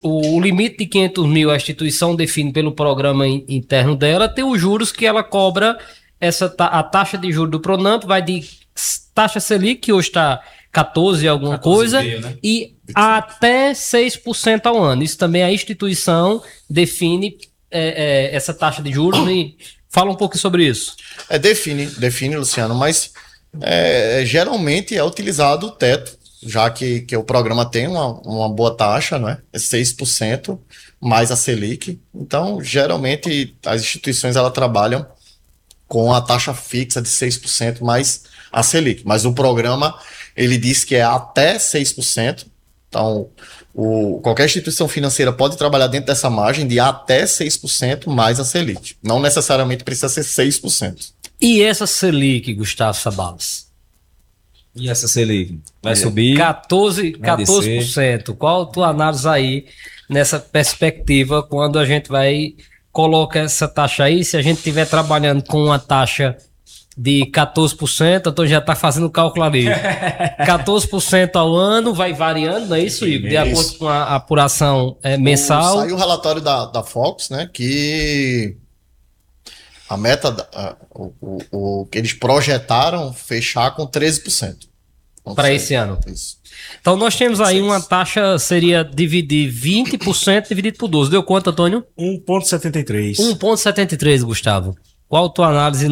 o limite de 500 mil a instituição define pelo programa interno dela, tem os juros que ela cobra, a taxa de juros do Pronamp vai de taxa Selic, que hoje está 14 alguma 14 coisa, meio, né? E até 6% ao ano. Isso também a instituição define essa taxa de juros e fala um pouco sobre isso. Define, Luciano, mas geralmente é utilizado o teto, já que o programa tem uma boa taxa, não é? É 6% mais a Selic. Então, geralmente, as instituições elas trabalham com a taxa fixa de 6% mais a Selic. Mas o programa, ele diz que é até 6%. Então, qualquer instituição financeira pode trabalhar dentro dessa margem de até 6% mais a Selic. Não necessariamente precisa ser 6%. E essa Selic, Gustavo Sabalas? E essa Selic? Vai subir? 14%. Qual a tua análise aí nessa perspectiva quando a gente vai colocar essa taxa aí? Se a gente estiver trabalhando com uma taxa de 14%, então já está fazendo o cálculo ali. 14% ao ano, vai variando, não é isso, Igor? De acordo com a apuração mensal. Saiu o relatório da Focus, né, que a meta, o que eles projetaram fechar com 13%. Para esse ano. Isso. Então nós temos aí uma taxa, seria dividir 20% dividido por 12. Deu quanto, Antônio? 1,73. 1,73, Gustavo. Qual a tua análise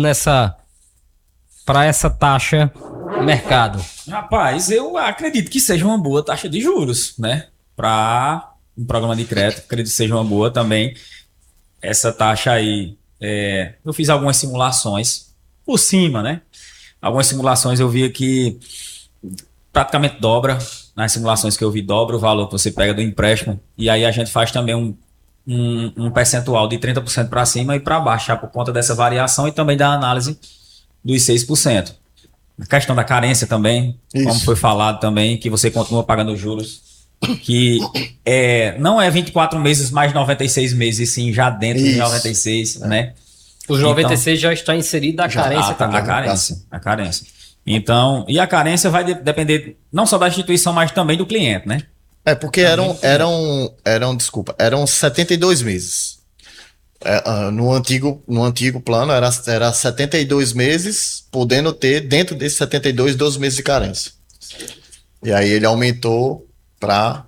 para essa taxa mercado? Rapaz, eu acredito que seja uma boa taxa de juros, né? Para um programa de crédito, acredito que seja uma boa também. Essa taxa aí, eu fiz algumas simulações por cima, né? Algumas simulações eu vi que praticamente dobra, nas simulações que eu vi, dobra o valor que você pega do empréstimo. E aí a gente faz também um percentual de 30% para cima e para baixo, por conta dessa variação e também da análise dos 6%. A questão da carência também, como foi falado também, que você continua pagando juros, que não é 24 meses mais 96 meses, e sim já dentro de 96, né? Os 96 então, já está inserido a carência também. A carência. Então, e a carência vai depender não só da instituição, mas também do cliente, né? Porque eram 72 meses. No antigo plano era 72 meses, podendo ter dentro desses 72, 12 meses de carência. E aí ele aumentou para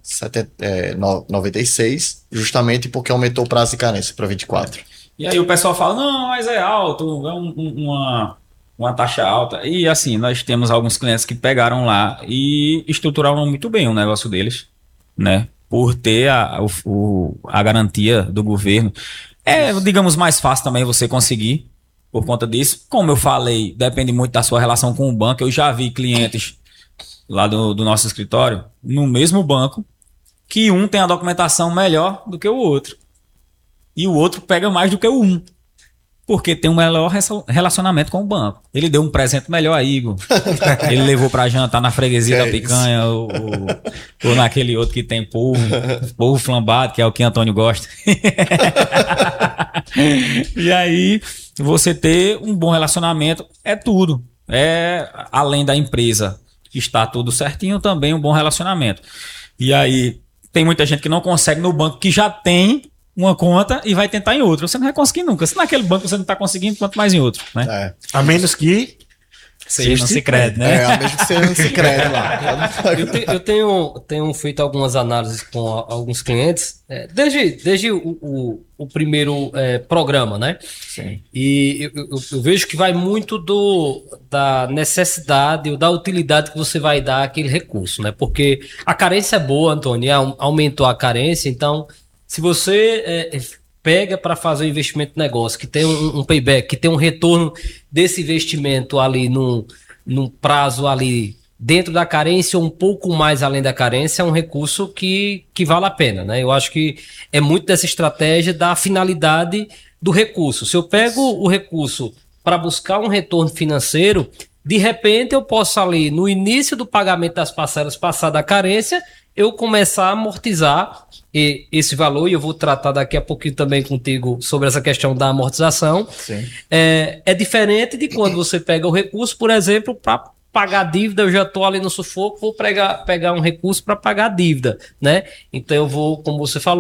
96, justamente porque aumentou o prazo de carência para 24. E aí o pessoal fala, não, mas é alto, é uma taxa alta. E assim, nós temos alguns clientes que pegaram lá e estruturaram muito bem o negócio deles, né? Por ter a garantia do governo. Digamos, mais fácil também você conseguir por conta disso. Como eu falei, depende muito da sua relação com o banco. Eu já vi clientes lá do nosso escritório, no mesmo banco, que um tem a documentação melhor do que o outro. E o outro pega mais do que o um. Porque tem um melhor relacionamento com o banco. Ele deu um presente melhor a Igor. Ele levou pra jantar na freguesia da picanha ou naquele outro que tem polvo flambado, que é o que Antônio gosta. E aí, você ter um bom relacionamento é tudo. Além da empresa estar tudo certinho, também um bom relacionamento. E aí, tem muita gente que não consegue no banco que já tem uma conta e vai tentar em outra. Você não vai conseguir nunca. Se naquele banco você não está conseguindo, quanto mais em outro, né? A menos que seja no Sicredi, né? A menos que seja no Sicredi lá. Eu tenho feito algumas análises com alguns clientes, desde o primeiro programa, né? Sim. E eu vejo que vai muito da necessidade ou da utilidade que você vai dar àquele recurso, né? Porque a carência é boa, Antônio, aumentou a carência, então se você pega para fazer um investimento no negócio, que tem um payback, que tem um retorno desse investimento ali num prazo ali dentro da carência ou um pouco mais além da carência, é um recurso que vale a pena, né? Eu acho que é muito dessa estratégia da finalidade do recurso. Se eu pego o recurso para buscar um retorno financeiro, de repente eu posso ali, no início do pagamento das parcelas passada a carência, eu começar a amortizar esse valor, e eu vou tratar daqui a pouquinho também contigo sobre essa questão da amortização. Sim. É diferente de quando você pega o recurso, por exemplo, para pagar a dívida, eu já estou ali no sufoco, vou pegar um recurso para pagar a dívida, né? Então eu vou, como você falou,